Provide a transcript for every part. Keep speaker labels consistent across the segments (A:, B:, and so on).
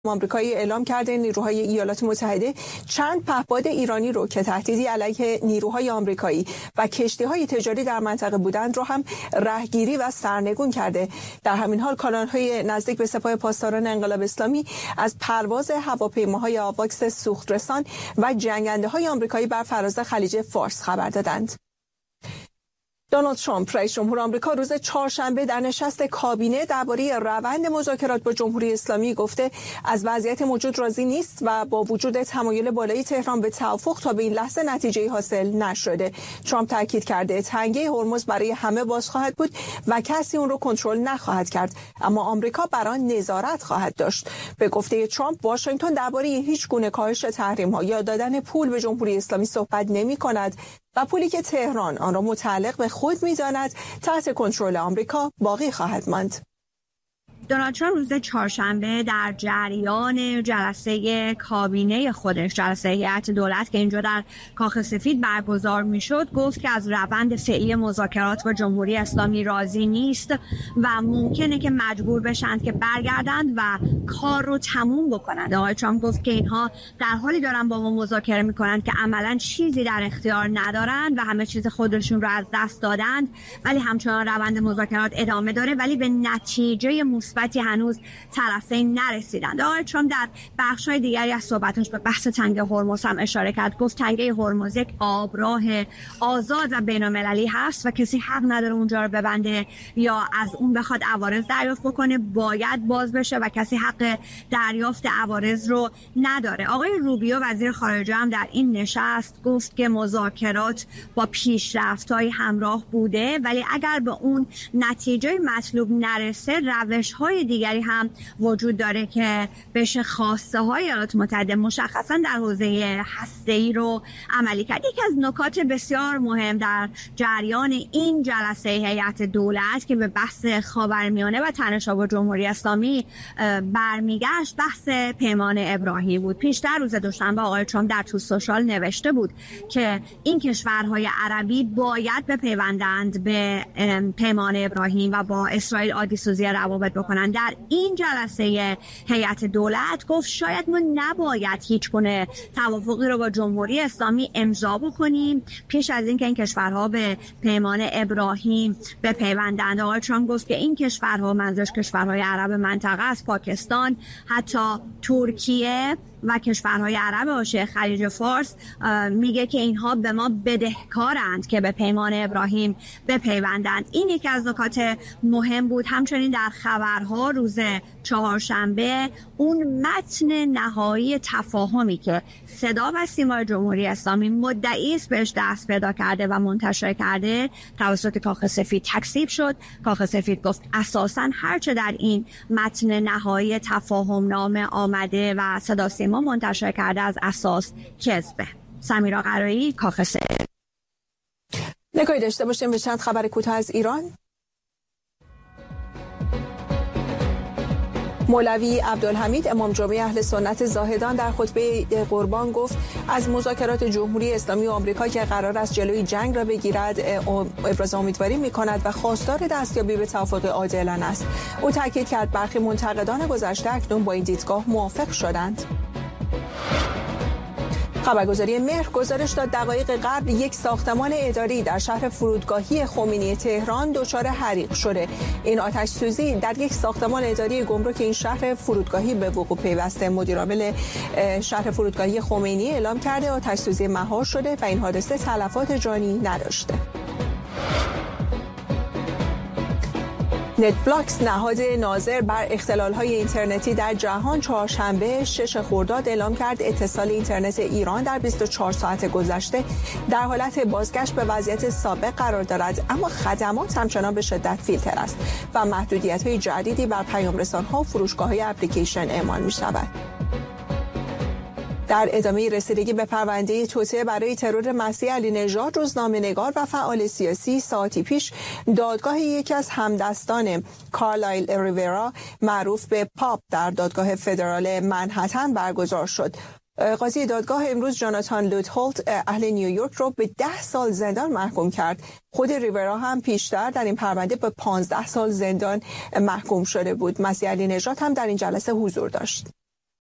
A: آمریکایی اعلام کرده نیروهای ایالات متحده چند پهپاد ایرانی رو که تهدیدی علیه نیروهای آمریکایی و کشتی‌های تجاری در منطقه بودند رو هم رهگیری و سرنگون کرده. در همین حال کانال‌های نزدیک به سپاه پاسداران انقلاب اسلامی از پرواز هواپیماهای آواکس سوخترسان و جنگنده‌های آمریکایی بر فراز خلیج فارس خبر دادند. دونالد ترامپ رئیس جمهور آمریکا روز چهارشنبه در نشست کابینه درباره روند مذاکرات با جمهوری اسلامی گفته از وضعیت موجود راضی نیست و با وجود تمایل بالای تهران به توافق تا به این لحظه نتیجه‌ای حاصل نشده. ترامپ تاکید کرده تنگه هرمز برای همه باز خواهد بود و کسی اون رو کنترل نخواهد کرد، اما آمریکا بر آن نظارت خواهد داشت. به گفته ترامپ واشنگتن درباره هیچ گونه کاهش تحریم‌ها یا دادن پول به جمهوری اسلامی صحبت نمی‌کند و پولی که تهران آن را متعلق به خود می‌داند تحت کنترل آمریکا باقی خواهد ماند.
B: دونالد ترامپ روز چهارشنبه در جریان جلسه کابینه خودش، جلسه هیئت دولت که اینجا در کاخ سفید برگزار میشد، گفت که از روند فعلی مذاکرات با جمهوری اسلامی راضی نیست و ممکنه که مجبور بشند که برگردند و کار رو تموم بکنند. آقای ترامپ گفت که اینها در حالی دارن با ما مذاکره میکنند که عملاً چیزی در اختیار ندارند و همه چیز خودشون رو از دست دادند، ولی همچنان روند مذاکرات ادامه داره، ولی به نتیجه مثبتی هنوز طرفین نرسیدند. آقای ترامپ در بخش‌های دیگری از صحبتش به بحث تنگه هرمز هم اشاره کرد. گفت تنگه هرمز یک آبراه آزاد و بین‌المللی هست و کسی حق نداره اونجا رو ببنده یا از اون بخواد عوارض دریافت بکنه، باید باز بشه و کسی حق دریافت عوارض رو نداره. آقای روبیو وزیر خارجه هم در این نشست گفت که مذاکرات با پیشرفت‌های همراه بوده، ولی اگر به اون نتیجه مطلوب نرسه روش‌های دیگری هم وجود داره که بشه خواسته های ایالات متحده مشخصا در حوزه هسته‌ای رو عملی کرد. یکی از نکات بسیار مهم در جریان این جلسه هیئت دولت که به بحث خاورمیانه و تنش‌ها با جمهوری اسلامی برمیگشت بحث پیمان ابراهیمی بود. پیشتر روز دوشنبه آقای ترامپ در تو سوشال نوشته بود که این کشورهای عربی باید بپیوندند به پیمان ابراهیم و با اسرائیل عادی‌سازی روابط بکنن. در این جلسه هیئت دولت گفت شاید ما نباید هیچ گونه توافقی رو با جمهوری اسلامی امضا بکنیم پیش از اینکه این کشورها به پیمان ابراهیم بپیوندند. آقای ترامپ گفت که این کشورها، منظورش کشورهای عرب منطقه است، پاکستان، حتی ترکیه و کشورهای عرب حاشیه خلیج فارس، میگه که اینها به ما بدهکارند که به پیمان ابراهیم بپیوندند. این یکی از نکات مهم بود. همچنین در خبرها روز چهارشنبه اون متن نهایی تفاهمی که صدا و سیمای جمهوری اسلامی مدعی است بهش دست پیدا کرده و منتشر کرده توسط کاخ سفید تکذیب شد. کاخ سفید گفت اساساً هرچه در این متن نهایی تفاهم نامه آمده و صدا سیما منتشر کرده از اساس کذبه. سمیرا قرایی، کاخ سفید.
A: نگاهی داشته باشیم به چند خبر کوتاه از ایران. مولوی عبدالحمید امام جمعه اهل سنت زاهدان در خطبه قربان گفت از مذاکرات جمهوری اسلامی و آمریکا که قرار است جلوی جنگ را بگیرد ابراز امیدواری می‌کند و خواستار دستیابی به توافق عادلانه است. او تاکید کرد برخی منتقدان گذشته اکنون با این دیدگاه موافق شدند. خبرگزاری مهر گزارش داد دقایق قبل یک ساختمان اداری در شهر فرودگاهی خمینی تهران دچار حریق شده. این آتش سوزی در یک ساختمان اداری گمرک این شهر فرودگاهی به وقوع پیوسته. مدیرعامل شهر فرودگاهی خمینی اعلام کرده آتش سوزی مهار شده و این حادثه تلفات جانی نداشته. نتبلاکس نهاد ناظر بر اختلال‌های اینترنتی در جهان چهارشنبه 6 خرداد اعلام کرد اتصال اینترنت ایران در 24 ساعت گذشته در حالت بازگشت به وضعیت سابق قرار دارد، اما خدمات همچنان به شدت فیلتر است و محدودیت‌های جدیدی بر پیام‌رسان‌ها و فروشگاه‌های اپلیکیشن اعمال می‌شود. در ادامه رسیدگی به پرونده توطئه برای ترور مسیح علی نژاد، روزنامه‌نگار و فعال سیاسی ساعتی پیش دادگاه یکی از همدستان کارلایل ریورا معروف به پاپ در دادگاه فدرال منهتن برگزار شد. قاضی دادگاه امروز جاناتان لوتهولت اهل نیویورک را به 10 سال زندان محکوم کرد. خود ریورا هم پیشتر در این پرونده به 15 سال زندان محکوم شده بود. مسیح علی نژاد هم در این جلسه حضور داشت.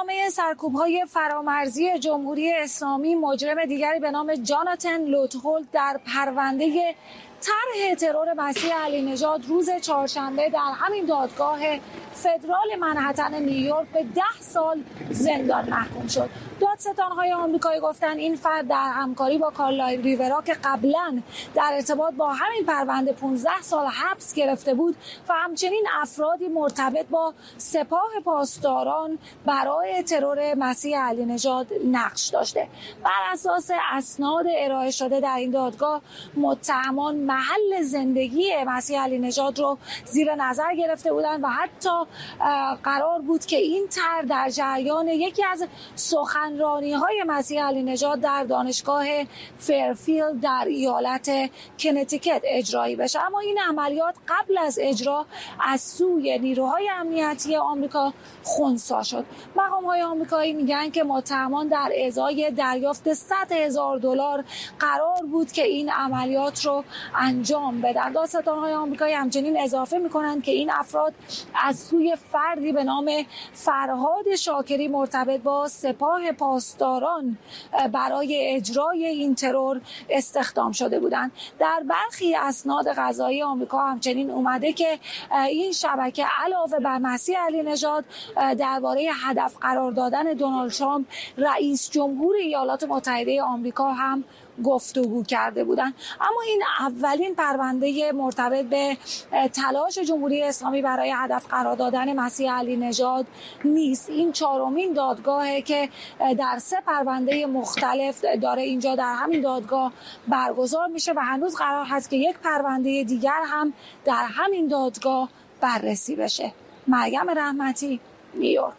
C: ادامه سرکوب‌های فرامرزی جمهوری اسلامی، مجرم دیگری به نام جاناتان لوتهولت در پرونده طرح ترور مسیح علی نژاد روز چهارشنبه در همین دادگاه فدرال منهتن نیویورک به 10 سال زندان محکوم شد. دادستان‌های آمریکایی گفتن این فرد در همکاری با کارل ریورا که قبلا در ارتباط با همین پرونده 15 سال حبس گرفته بود و همچنین افرادی مرتبط با سپاه پاسداران برای ترور مسیح علی نژاد نقش داشته. بر اساس اسناد ارائه شده در این دادگاه، متهمان محل زندگی مسیح علی نژاد رو زیر نظر گرفته بودند و حتی قرار بود که این طرح در جریان یکی از سخنرانی‌های مسیح علی نژاد در دانشگاه فرفیلد در ایالت کنتیکت اجرایی بشه، اما این عملیات قبل از اجرا از سوی نیروهای امنیتی آمریکا خنثی شد. مقام‌های آمریکایی میگن که متهمان در ازای دریافت $100,000 قرار بود که این عملیات رو انجام بدن. دادستان‌های آمریکایی همچنین اضافه می‌کنند که این افراد از سوی فردی به نام فرهاد شاکری مرتبط با سپاه پاسداران برای اجرای این ترور استخدام شده بودند. در برخی اسناد قضایی آمریکا همچنین اومده که این شبکه علاوه بر مسیح علی نژاد درباره هدف قرار دادن دونالد ترامپ رئیس جمهور ایالات متحده آمریکا هم گفتگو کرده بودند. اما این اولین پرونده مرتبط به تلاش جمهوری اسلامی برای هدف قرار دادن مسیح علی نژاد نیست. این چهارمین دادگاهه که در 3 پرونده مختلف داره اینجا در همین دادگاه برگزار میشه و هنوز قرار هست که یک پرونده دیگر هم در همین دادگاه بررسی بشه. مریم رحمتی، نیویورک.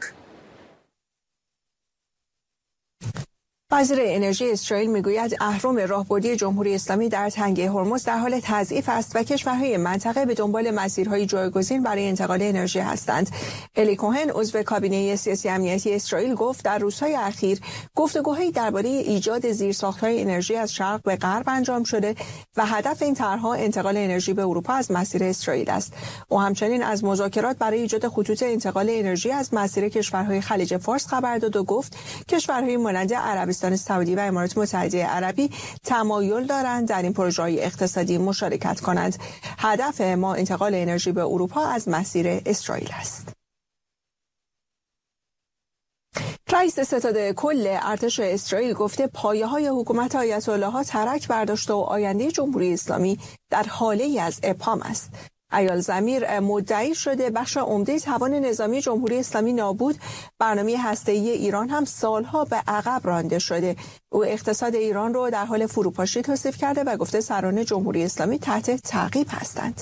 A: وزیر انرژی اسرائیل میگوید اهرم راهبردی جمهوری اسلامی در تنگه هرمز در حال تضعیف است و کشورهای منطقه به دنبال مسیرهای جایگزین برای انتقال انرژی هستند. الی کوهن عضو کابینه سیاسی امنیتی اسرائیل گفت در روزهای اخیر گفتگوهایی درباره ایجاد زیرساخت‌های انرژی از شرق به غرب انجام شده و هدف این طرح‌ها انتقال انرژی به اروپا از مسیر اسرائیل است. او همچنین از مذاکرات برای ایجاد خطوط انتقال انرژی از مسیر کشورهای خلیج فارس خبر داد و گفت کشورهای مانند عربستان سعودی و امارات متحده عربی تمایل دارند در این پروژه‌های اقتصادی مشارکت کنند. هدف ما انتقال انرژی به اروپا از مسیر اسرائیل است. رئیس ستاد کل ارتش اسرائیل گفته پایه‌های حکومت آیت الله ها ترک برداشته و آینده جمهوری اسلامی در حاله‌ای از ابهام است. ایال ضمیر مدعی شده بخش عمده توان نظامی جمهوری اسلامی نابود، برنامه هسته‌ای ایران هم سالها به عقب رانده شده. او اقتصاد ایران رو در حال فروپاشی توصیف کرده و گفته سران جمهوری اسلامی تحت تعقیب هستند.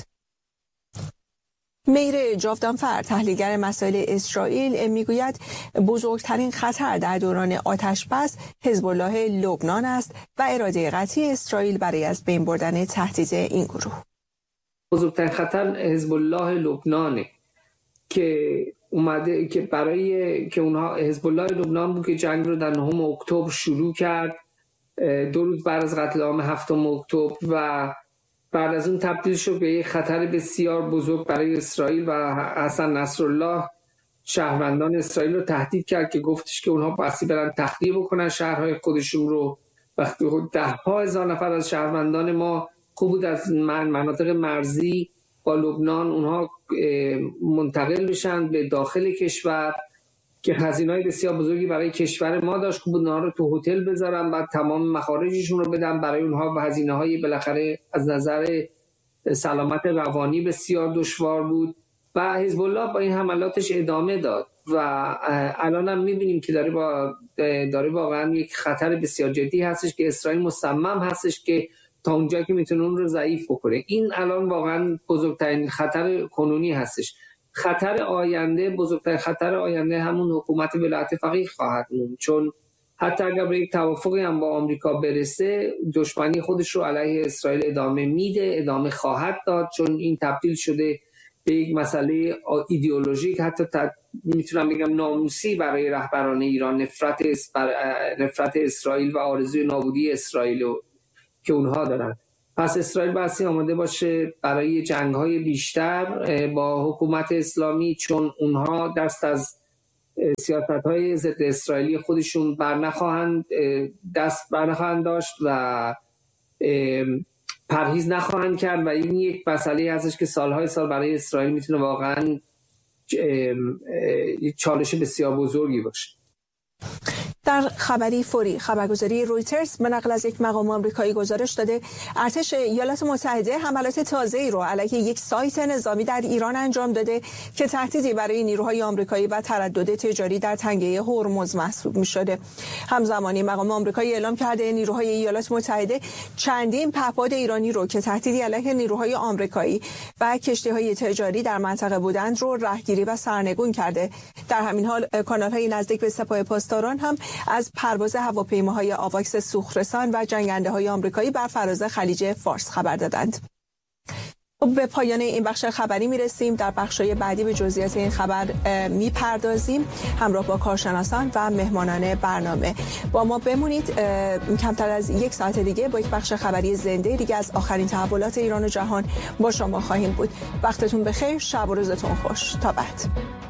A: میر جاودانفر تحلیلگر مسائل اسرائیل میگوید بزرگترین خطر در دوران آتش‌بس حزب الله لبنان است و اراده قطعی اسرائیل برای از بین بردن تهدید این گروه.
D: بزرگترین خطر حزب الله لبنانه که اومده که برای که اونها حزب الله لبنان بود که جنگ رو در 9 اکتبر شروع کرد، 2 روز بعد از قتل عام 7 اکتبر و بعد از اون تبدیل شد به یک خطر بسیار بزرگ برای اسرائیل و حسن نصرالله شهروندان اسرائیل رو تهدید کرد که گفتش که اونها بسی برن تخریب بکنن شهرهای خودشون رو. وقتی 10,000 نفر از شهروندان ما خوب بود از مناطق مرزی با لبنان اونها منتقل بشن به داخل کشور که هزینه‌های بسیار بزرگی برای کشور ما داشت، خوب بود اونها رو تو هتل بذارن بعد تمام مخارجشون رو بدن برای اونها و هزینه‌های بالاخره از نظر سلامت روانی بسیار دشوار بود و حزب الله با این حملاتش ادامه داد و الان هم می‌بینیم که داره واقعا یک خطر بسیار جدی هستش که اسرائیل مصمم هستش که تا اونجایی که میتونه اون رو ضعیف بکنه. این الان واقعا بزرگترین خطر کنونی هستش. بزرگترین خطر آینده همون حکومت ولایت فقیه خواهد بود، چون حتی اگر به یک توافقی هم با آمریکا برسه دشمنی خودش رو علیه اسرائیل ادامه خواهد داد، چون این تبدیل شده به یک مسئله ایدئولوژیک، حتی میتونم بگم ناموسی برای رهبران ایران، نفرت اسرائیل و آرزوی نابودی اسرائیل که اونها دارن. پس اسرائیل باید آماده باشه برای جنگ‌های بیشتر با حکومت اسلامی، چون اونها دست از سیاست‌های ضد اسرائیلی خودشون دست برنخواهند داشت و پرهیز نخواهند کرد و این یک مسئله هستش که سالهای سال برای اسرائیل میتونه واقعا چالش بسیار بزرگی باشه.
A: در خبری فوری، خبرگزاری رویترز به نقل از یک مقام آمریکایی گزارش داده ارتش ایالات متحده حملات تازه‌ای رو علیه یک سایت نظامی در ایران انجام داده که تهدیدی برای نیروهای آمریکایی و تردد تجاری در تنگه هرمز محسوب می‌شده. همزمانی مقام آمریکایی اعلام کرده نیروهای ایالات متحده چندین پهپاد ایرانی رو که تهدیدی علیه نیروهای آمریکایی و کشتی‌های تجاری در منطقه بودند رو رهگیری و سرنگون کرده. در همین حال کانال‌های نزدیک به سپاه پاسداران هم از پرواز هواپیماهای آواکس سوخترسان و جنگنده‌های آمریکایی بر فراز خلیج فارس خبر دادند. به پایان این بخش خبری میرسیم. در بخش‌های بعدی به جزئیات این خبر میپردازیم همراه با کارشناسان و مهمانان برنامه. با ما بمونید. کمتر از یک ساعت دیگه با یک بخش خبری زنده دیگه از آخرین تحولات ایران و جهان با شما خواهیم بود. وقتتون بخیر، شب و روزتون خوش. تا بعد.